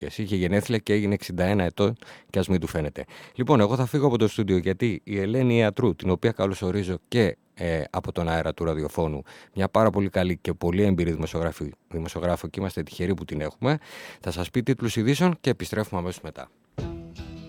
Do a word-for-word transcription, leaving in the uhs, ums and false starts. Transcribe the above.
Εσύ είχε γενέθλια και έγινε εξήντα ένα ετών και ας μην του φαίνεται. Λοιπόν, εγώ θα φύγω από το στούντιο γιατί η Ελένη Ιατρού, την οποία καλωσορίζω και ε, από τον αέρα του ραδιοφώνου, μια πάρα πολύ καλή και πολύ έμπειρη δημοσιογράφο και είμαστε τυχεροί που την έχουμε, θα σας πει τίτλους ειδήσεων και επιστρέφουμε αμέσως μετά.